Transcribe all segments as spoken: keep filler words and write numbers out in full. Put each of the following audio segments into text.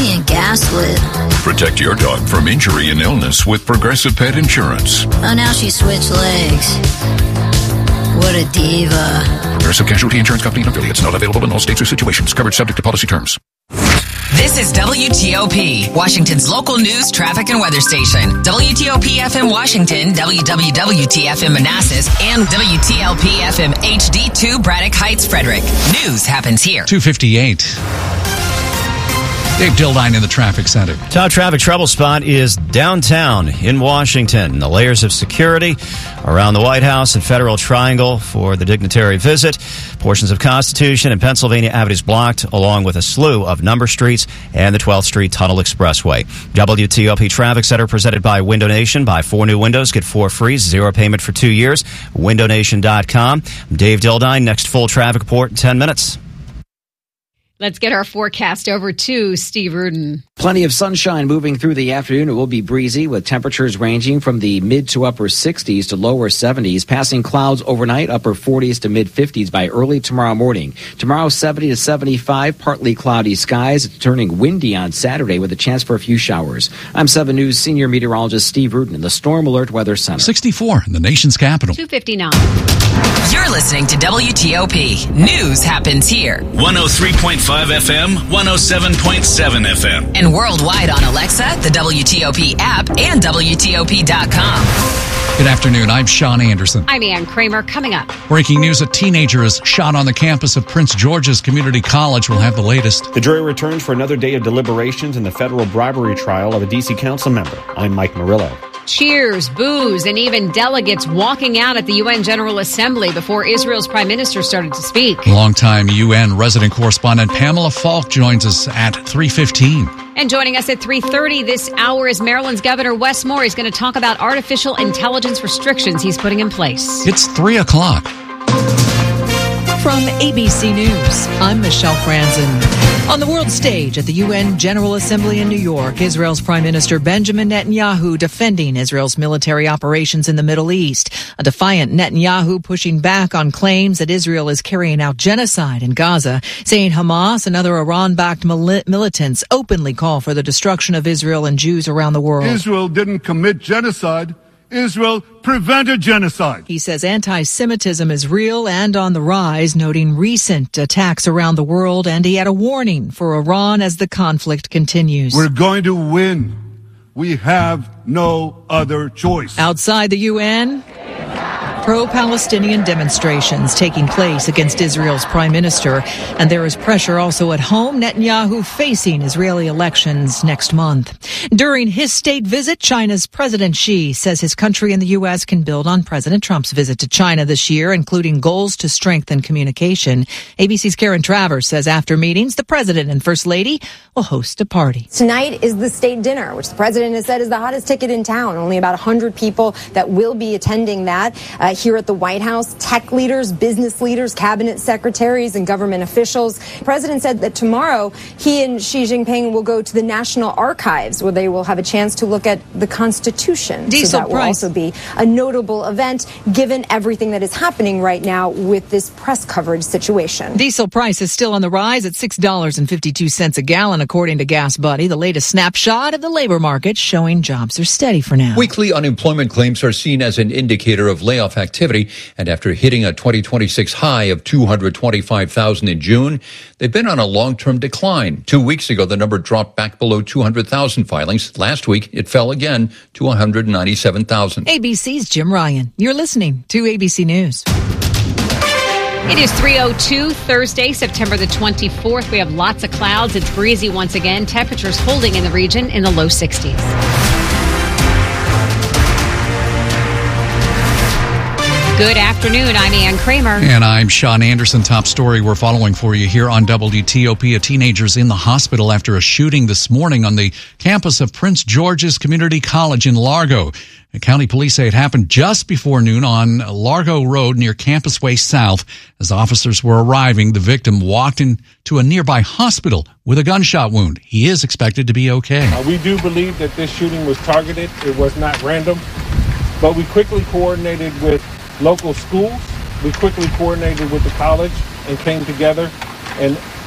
being gaslit. Protect your dog from injury and illness with Progressive Pet Insurance. Oh, now she switched legs. What a diva. Progressive Casualty Insurance Company and affiliates. Not available in all states or situations. Coverage subject to policy terms. This is W T O P, Washington's local news, traffic, and weather station. W T O P F M Washington, W W W T F M Manassas, and W T L P F M H D two Braddock Heights, Frederick. News happens here. two fifty-eight. Dave Dildine in the traffic center. Top traffic trouble spot is downtown in Washington. The layers of security around the White House and Federal Triangle for the dignitary visit. Portions of Constitution and Pennsylvania avenues blocked, along with a slew of number streets and the twelfth Street Tunnel Expressway. W T O P Traffic Center presented by Window Nation. Buy four new windows, get four free, zero payment for two years. window nation dot com. I'm Dave Dildine. Next full traffic report in ten minutes. Let's get our forecast over to Steve Rudin. Plenty of sunshine moving through the afternoon. It will be breezy with temperatures ranging from the mid to upper sixties to lower seventies, passing clouds overnight, upper forties to mid fifties by early tomorrow morning. Tomorrow, seventy to seventy-five, partly cloudy skies. It's turning windy on Saturday with a chance for a few showers. I'm seven News senior meteorologist Steve Rudin in the Storm Alert Weather Center. sixty-four in the nation's capital. two fifty-nine. You're listening to W T O P. News happens here. one oh three point five F M, one oh seven point seven F M. And worldwide on Alexa, the W T O P app, and W T O P dot com. Good afternoon. I'm Sean Anderson. I'm Ann Kramer. Coming up. Breaking news, a teenager is shot on the campus of Prince George's Community College. We'll have the latest. The jury returns for another day of deliberations in the federal bribery trial of a D C council member. I'm Mike Murillo. Cheers, boos, and even delegates walking out at the U N General Assembly before Israel's prime minister started to speak. Longtime U N resident correspondent Pamela Falk joins us at three fifteen. And joining us at three thirty this hour is Maryland's Governor Wes Moore. He's going to talk about artificial intelligence restrictions he's putting in place. It's three o'clock. From A B C News, I'm Michelle Franzen. On the world stage at the U N General Assembly in New York, Israel's Prime Minister Benjamin Netanyahu defending Israel's military operations in the Middle East. A defiant Netanyahu pushing back on claims that Israel is carrying out genocide in Gaza, saying Hamas and other Iran-backed mil- militants openly call for the destruction of Israel and Jews around the world. Israel didn't commit genocide. Israel prevented genocide. He says anti-Semitism is real and on the rise, noting recent attacks around the world, and he had a warning for Iran as the conflict continues. We're going to win. We have no other choice. Outside the U N, pro-Palestinian demonstrations taking place against Israel's prime minister, and there is pressure also at home. Netanyahu facing Israeli elections next month. During his state visit, China's President Xi says his country and the U S can build on President Trump's visit to China this year, including goals to strengthen communication. A B C's Karen Travers says after meetings, the president and first lady will host a party. Tonight is the state dinner, which the president has said is the hottest ticket in town. Only about one hundred people that will be attending that. Uh, here at the White House, tech leaders, business leaders, cabinet secretaries, and government officials. The president said that tomorrow he and Xi Jinping will go to the National Archives, where they will have a chance to look at the Constitution. Diesel so that will price. also be a notable event, given everything that is happening right now with this press coverage situation. Diesel price is still on the rise at six dollars and fifty-two cents a gallon, according to Gas Buddy. The latest snapshot of the labor market showing jobs are steady for now. Weekly unemployment claims are seen as an indicator of layoff activity, and after hitting a twenty twenty-six high of two hundred twenty-five thousand in June, they've been on a long-term decline. Two weeks ago, the number dropped back below two hundred thousand filings. Last week, it fell again to one hundred ninety-seven thousand. A B C's Jim Ryan. You're listening to A B C News. It is three oh two, Thursday, September the twenty-fourth. We have lots of clouds. It's breezy once again. Temperatures holding in the region in the low sixties. Good afternoon. I'm Ann Kramer. And I'm Sean Anderson. Top story we're following for you here on W T O P. A teenager's in the hospital after a shooting this morning on the campus of Prince George's Community College in Largo. The county police say it happened just before noon on Largo Road near Campus Way South. As officers were arriving, the victim walked into a nearby hospital with a gunshot wound. He is expected to be okay. Uh, we do believe that this shooting was targeted. It was not random. But we quickly coordinated with local schools. We quickly coordinated with the college and came together and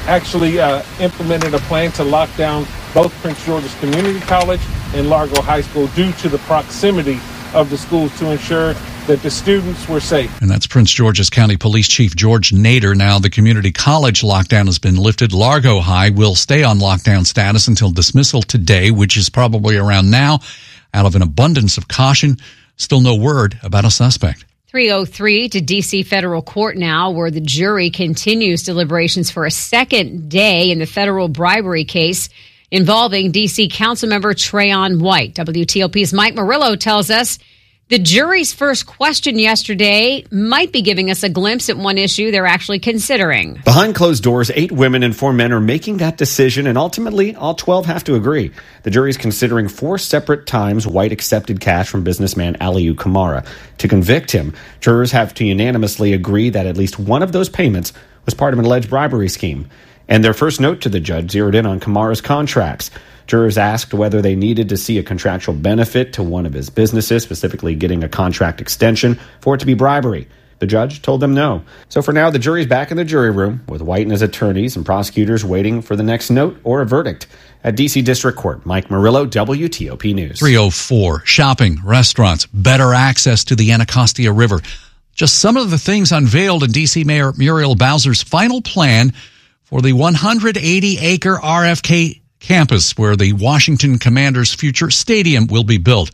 actually uh, implemented a plan to lock down both Prince George's Community College and Largo High School due to the proximity of the schools to ensure that the students were safe. And that's Prince George's County Police Chief George Nader. Now the community college lockdown has been lifted. Largo High will stay on lockdown status until dismissal today, which is probably around now, out of an abundance of caution. Still no word about a suspect. three oh three to D C federal court now, where the jury continues deliberations for a second day in the federal bribery case involving D C Councilmember Trayon White. W T O P's Mike Murillo tells us the jury's first question yesterday might be giving us a glimpse at one issue they're actually considering. Behind closed doors, eight women and four men are making that decision, and ultimately, all twelve have to agree. The jury's considering four separate times White accepted cash from businessman Aliu Kamara. To convict him, jurors have to unanimously agree that at least one of those payments was part of an alleged bribery scheme. And their first note to the judge zeroed in on Kamara's contracts. Jurors asked whether they needed to see a contractual benefit to one of his businesses, specifically getting a contract extension, for it to be bribery. The judge told them no. So for now, the jury's back in the jury room, with White and his attorneys and prosecutors waiting for the next note or a verdict. At D C District Court, Mike Murillo, W T O P News. three oh four, shopping, restaurants, better access to the Anacostia River. Just some of the things unveiled in D C Mayor Muriel Bowser's final plan for the one hundred eighty acre R F K campus where the Washington Commanders' future stadium will be built.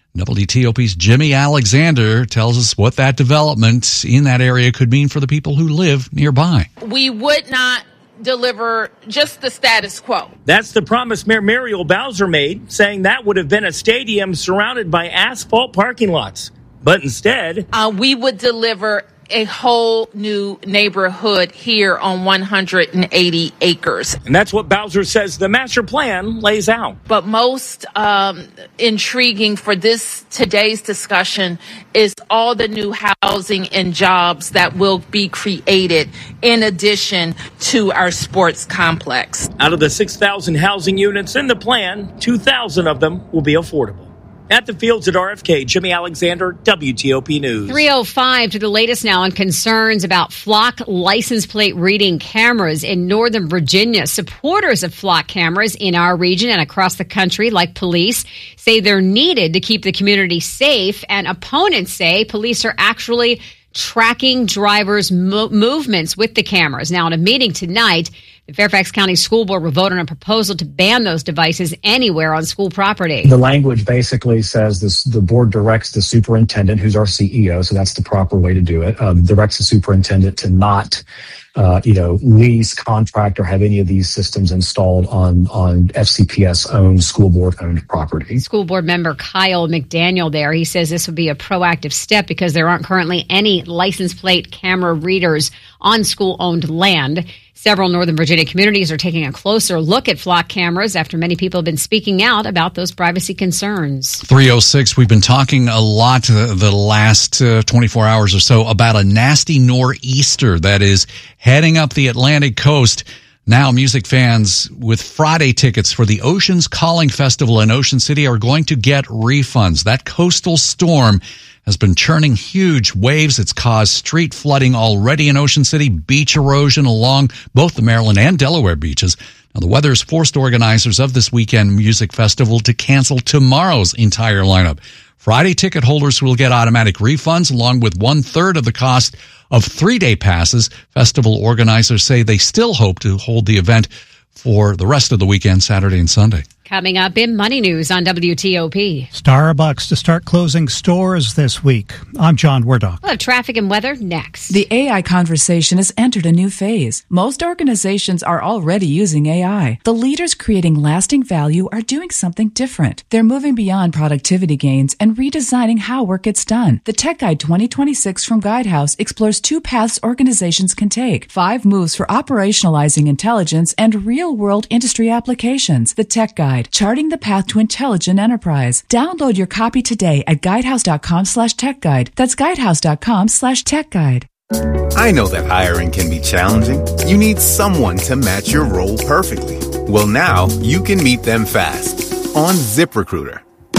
W T O P's Jimmy Alexander tells us what that development in that area could mean for the people who live nearby. We would not deliver just the status quo. That's the promise Mayor Muriel Bowser made, saying that would have been a stadium surrounded by asphalt parking lots. But instead, uh, we would deliver a whole new neighborhood here on one hundred eighty acres. And that's what Bowser says the master plan lays out. But most um, intriguing for this today's discussion is all the new housing and jobs that will be created in addition to our sports complex. Out of the six thousand housing units in the plan, two thousand of them will be affordable. At the fields at R F K, Jimmy Alexander, W T O P News. three oh five to the latest now on concerns about Flock license plate reading cameras in Northern Virginia. Supporters of Flock cameras in our region and across the country, like police, say they're needed to keep the community safe, and opponents say police are actually tracking drivers' mo- movements with the cameras. Now, in a meeting tonight, the Fairfax County School Board will vote on a proposal to ban those devices anywhere on school property. The language basically says this, the board directs the superintendent, who's our C E O, so that's the proper way to do it, um, directs the superintendent to not uh, you know, lease, contract, or have any of these systems installed on, on F C P S-owned, school board-owned property. School board member Kyle McDaniel there, he says this would be a proactive step because there aren't currently any license plate camera readers on school-owned land. Several Northern Virginia communities are taking a closer look at Flock cameras after many people have been speaking out about those privacy concerns. three oh six, we've been talking a lot uh, the last uh, twenty-four hours or so about a nasty nor'easter that is heading up the Atlantic coast. Now, music fans with Friday tickets for the Oceans Calling Festival in Ocean City are going to get refunds. That coastal storm has been churning huge waves. It's caused street flooding already in Ocean City, beach erosion along both the Maryland and Delaware beaches. Now, the weather has forced organizers of this weekend music festival to cancel tomorrow's entire lineup. Friday ticket holders will get automatic refunds along with one-third of the cost of three-day passes. Festival organizers say they still hope to hold the event for the rest of the weekend, Saturday and Sunday. Coming up in Money News on W T O P. Starbucks to start closing stores this week. I'm John Wardock. We'll have traffic and weather next. The A I conversation has entered a new phase. Most organizations are already using A I. The leaders creating lasting value are doing something different. They're moving beyond productivity gains and redesigning how work gets done. The Tech Guide twenty twenty-six from Guidehouse explores two paths organizations can take. Five moves for operationalizing intelligence and real-world industry applications. The Tech Guide, charting the path to intelligent enterprise. Download your copy today at guidehouse.com slash tech guide. That's guidehouse.com slash tech guide. I know that hiring can be challenging. You need someone to match your role perfectly. Well, now you can meet them fast on ZipRecruiter.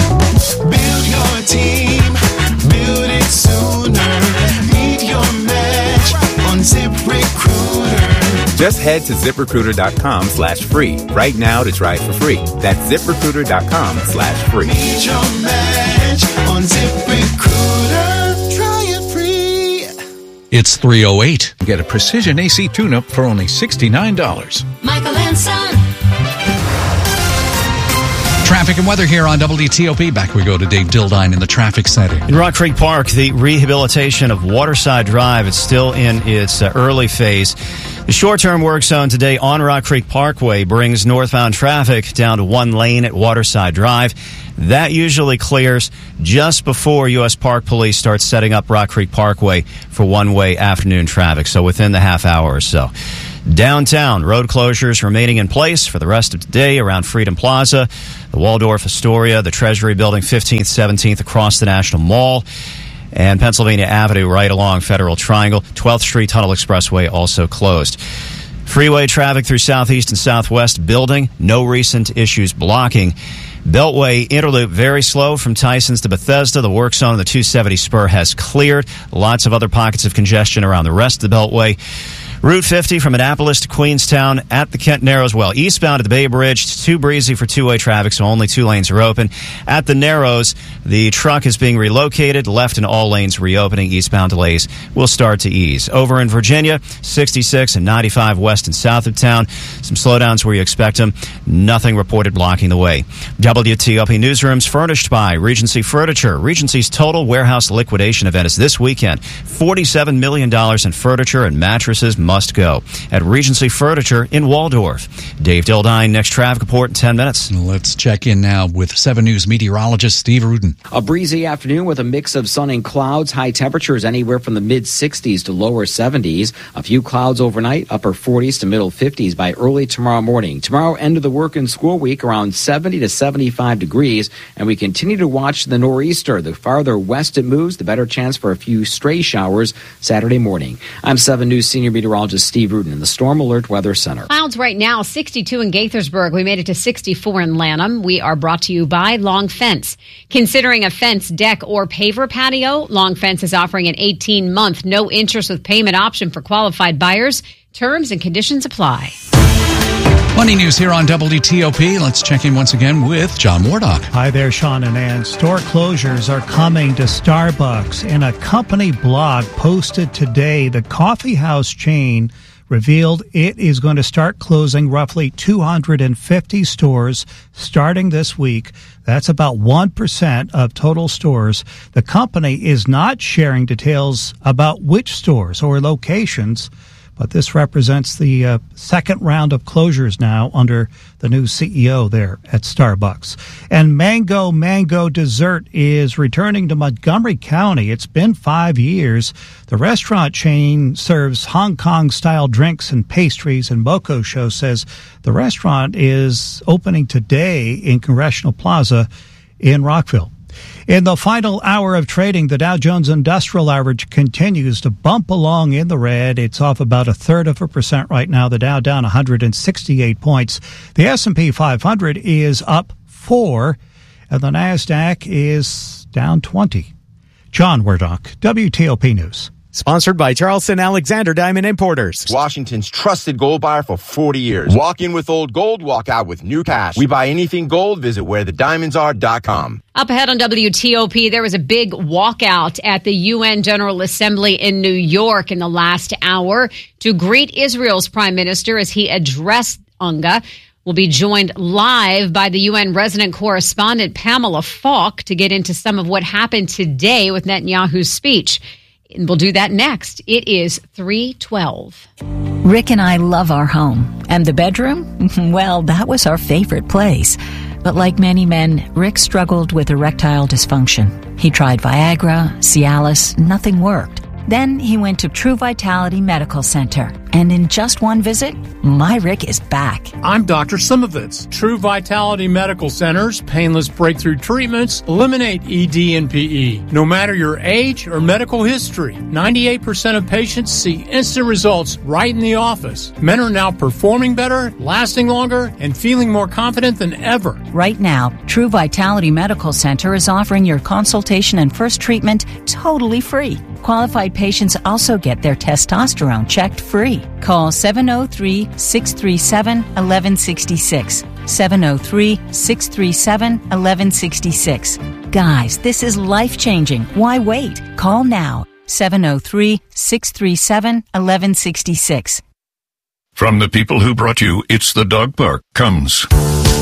Build your team, build it sooner. Meet your match on ZipRecruiter. Just head to ZipRecruiter.com slash free right now to try it for free. That's ZipRecruiter.com slash free. Need your match on ZipRecruiter. Try it free. It's three oh eight. Get a precision A C tune-up for only sixty-nine dollars. Michael and Son. Traffic and weather here on W T O P. Back we go to Dave Dildine in the traffic center. In Rock Creek Park, the rehabilitation of Waterside Drive is still in its uh, early phase. The short-term work zone today on Rock Creek Parkway brings northbound traffic down to one lane at Waterside Drive. That usually clears just before U S Park Police start setting up Rock Creek Parkway for one-way afternoon traffic, so within the half hour or so. Downtown, road closures remaining in place for the rest of today around Freedom Plaza, the Waldorf Astoria, the Treasury Building, fifteenth, seventeenth across the National Mall, and Pennsylvania Avenue right along Federal Triangle. twelfth Street Tunnel Expressway also closed. Freeway traffic through Southeast and Southwest building. No recent issues blocking. Beltway Interloop very slow from Tysons to Bethesda. The work zone on the two seventy spur has cleared. Lots of other pockets of congestion around the rest of the Beltway. Route fifty from Annapolis to Queenstown at the Kent Narrows. Well, eastbound at the Bay Bridge, it's too breezy for two-way traffic, so only two lanes are open. At the Narrows, the truck is being relocated, left in all lanes reopening. Eastbound delays will start to ease. Over in Virginia, sixty-six and ninety-five west and south of town. Some slowdowns where you expect them. Nothing reported blocking the way. W T O P Newsrooms furnished by Regency Furniture. Regency's total warehouse liquidation event is this weekend. forty-seven million dollars in furniture and mattresses must go at Regency Furniture in Waldorf. Dave Dildine, next traffic report in ten minutes. Let's check in now with seven News meteorologist Steve Rudin. A breezy afternoon with a mix of sun and clouds. High temperatures anywhere from the mid sixties to lower seventies. A few clouds overnight, upper forties to middle fifties by early tomorrow morning. Tomorrow, end of the work and school week, around seventy to seventy-five degrees. And we continue to watch the nor'easter. The farther west it moves, the better chance for a few stray showers Saturday morning. I'm seven News senior meteorologist Steve Rudin in the Storm Alert Weather Center. Clouds right now, sixty-two in Gaithersburg. We made it to sixty-four in Lanham. We are brought to you by Long Fence. Considering a fence, deck, or paver patio, Long Fence is offering an eighteen-month no interest with payment option for qualified buyers. Terms and conditions apply. Money news here on W T O P. Let's check in once again with John Wardock. Hi there, Sean and Ann. Store closures are coming to Starbucks. In a company blog posted today, the coffee house chain revealed it is going to start closing roughly two hundred fifty stores starting this week. That's about one percent of total stores. The company is not sharing details about which stores or locations, but this represents the uh, second round of closures now under the new C E O there at Starbucks. And Mango Mango Dessert is returning to Montgomery County. It's been five years. The restaurant chain serves Hong Kong-style drinks and pastries, and Moco Show says the restaurant is opening today in Congressional Plaza in Rockville. In the final hour of trading, the Dow Jones Industrial Average continues to bump along in the red. It's off about a third of a percent right now. The Dow down one hundred sixty-eight points. The S and P five hundred is up four, and the NASDAQ is down twenty. John Wardock, W T O P News. Sponsored by Charleston Alexander Diamond Importers. Washington's trusted gold buyer for forty years. Walk in with old gold, walk out with new cash. We buy anything gold. Visit where the diamonds are dot com. Up ahead on W T O P, there was a big walkout at the U N General Assembly in New York in the last hour to greet Israel's prime minister as he addressed UNGA. We'll be joined live by the U N resident correspondent Pamela Falk to get into some of what happened today with Netanyahu's speech. And we'll do that next. It is three twelve. Rick and I love our home. And the bedroom? Well, that was our favorite place. But like many men, Rick struggled with erectile dysfunction. He tried Viagra, Cialis, nothing worked. Then he went to True Vitality Medical Center. And in just one visit, my Rick is back. I'm Doctor Simovitz. True Vitality Medical Center's painless breakthrough treatments eliminate E D and P E. No matter your age or medical history, ninety-eight percent of patients see instant results right in the office. Men are now performing better, lasting longer, and feeling more confident than ever. Right now, True Vitality Medical Center is offering your consultation and first treatment totally free. Qualified patients also get their testosterone checked free. Call seven oh three, six three seven, one one six six. seven oh three, six three seven, one one six six. Guys, this is life-changing. Why wait? Call now. seven oh three, six three seven, one one six six. From the people who brought you It's the Dog Park comes